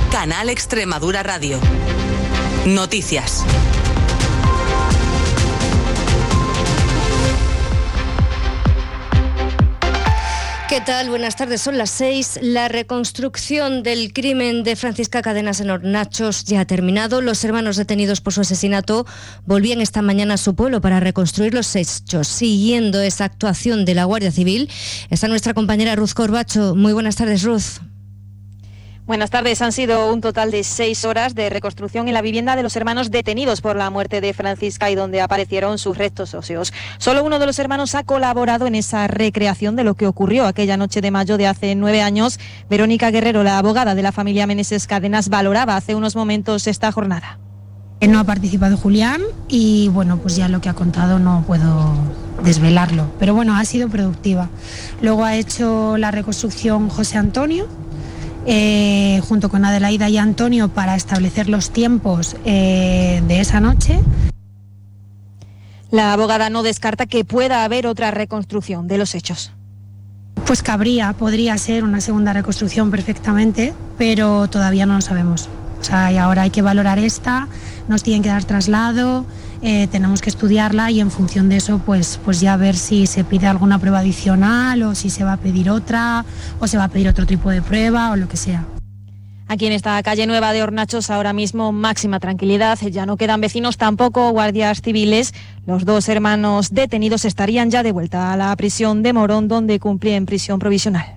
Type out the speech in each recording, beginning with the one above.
Canal Extremadura Radio. Noticias. ¿Qué tal? Buenas tardes, son las 6. La reconstrucción del crimen de Francisca Cadenas en Hornachos ya ha terminado. Los hermanos detenidos por su asesinato volvían esta mañana a su pueblo para reconstruir los hechos. Siguiendo esa actuación de la Guardia Civil está nuestra compañera Ruth Corbacho. Muy buenas tardes, Ruth. Buenas tardes. Han sido un total de 6 horas de reconstrucción en la vivienda de los hermanos detenidos por la muerte de Francisca y donde aparecieron sus restos óseos. Solo uno de los hermanos ha colaborado en esa recreación de lo que ocurrió aquella noche de mayo de hace 9 años. Verónica Guerrero, la abogada de la familia Meneses Cadenas, valoraba hace unos momentos esta jornada. No ha participado Julián y bueno, pues ya lo que ha contado no puedo desvelarlo, pero bueno, ha sido productiva. Luego ha hecho la reconstrucción José Antonio, junto con Adelaida y Antonio, para establecer los tiempos de esa noche. La abogada no descarta que pueda haber otra reconstrucción de los hechos. Pues podría ser una segunda reconstrucción perfectamente, pero todavía no lo sabemos. O sea, y ahora hay que valorar esta, nos tienen que dar traslado, tenemos que estudiarla y en función de eso pues ya ver si se pide alguna prueba adicional o si se va a pedir otra o se va a pedir otro tipo de prueba o lo que sea. Aquí en esta calle nueva de Hornachos ahora mismo máxima tranquilidad, ya no quedan vecinos, tampoco guardias civiles. Los 2 hermanos detenidos estarían ya de vuelta a la prisión de Morón, donde cumplían prisión provisional.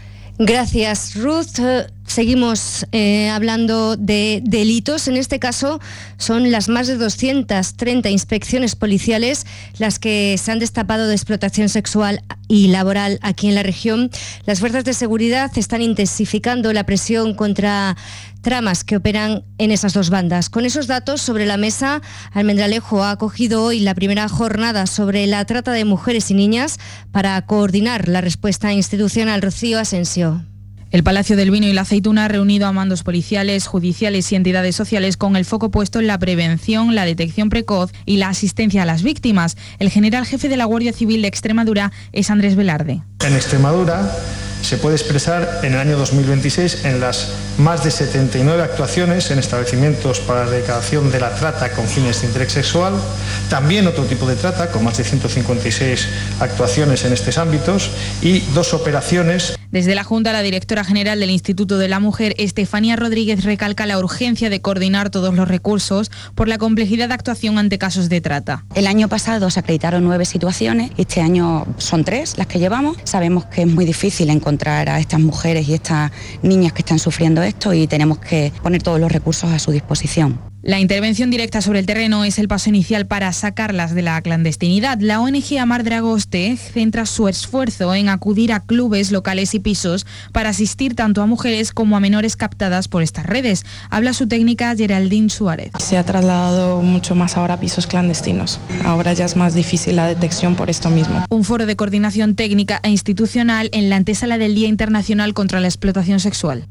Gracias, Ruth. Seguimos hablando de delitos. En este caso son las más de 230 inspecciones policiales las que se han destapado de explotación sexual y laboral aquí en la región. Las fuerzas de seguridad están intensificando la presión contra tramas que operan en esas 2 bandas. Con esos datos sobre la mesa, Almendralejo ha acogido hoy la primera jornada sobre la trata de mujeres y niñas para coordinar la respuesta institucional. Rocío Asensio. El Palacio del Vino y la Aceituna ha reunido a mandos policiales, judiciales y entidades sociales con el foco puesto en la prevención, la detección precoz y la asistencia a las víctimas. El general jefe de la Guardia Civil de Extremadura es Andrés Velarde. En Extremadura se puede expresar en el año 2026 en las más de 79 actuaciones en establecimientos para la erradicación de la trata con fines de interés sexual, también otro tipo de trata con más de 156 actuaciones en estos ámbitos y 2 operaciones. Desde la Junta, la directora general del Instituto de la Mujer, Estefanía Rodríguez, recalca la urgencia de coordinar todos los recursos por la complejidad de actuación ante casos de trata. El año pasado se acreditaron 9 situaciones, este año son 3 las que llevamos. Sabemos que es muy difícil encontrar a estas mujeres y estas niñas que están sufriendo esto y tenemos que poner todos los recursos a su disposición. La intervención directa sobre el terreno es el paso inicial para sacarlas de la clandestinidad. La ONG Amar Dragoste centra su esfuerzo en acudir a clubes, locales y pisos para asistir tanto a mujeres como a menores captadas por estas redes. Habla su técnica Geraldine Suárez. Se ha trasladado mucho más ahora a pisos clandestinos. Ahora ya es más difícil la detección por esto mismo. Un foro de coordinación técnica e institucional en la antesala del Día Internacional contra la Explotación Sexual.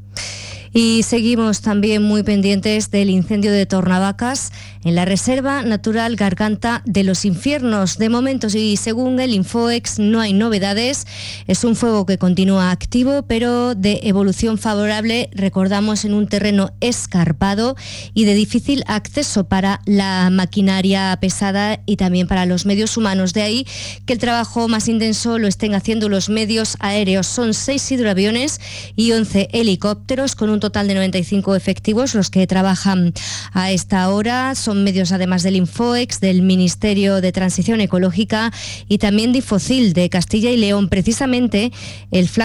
Y seguimos también muy pendientes del incendio de Tornavacas en la Reserva Natural Garganta de los Infiernos. De momento, y según el Infoex, no hay novedades. Es un fuego que continúa activo, pero de evolución favorable, recordamos, en un terreno escarpado y de difícil acceso para la maquinaria pesada y también para los medios humanos. De ahí que el trabajo más intenso lo estén haciendo los medios aéreos. Son 6 hidroaviones y 11 helicópteros con un total de 95 efectivos los que trabajan a esta hora. Son medios además del Infoex, del Ministerio de Transición Ecológica y también de Infocil de Castilla y León. Precisamente el flanco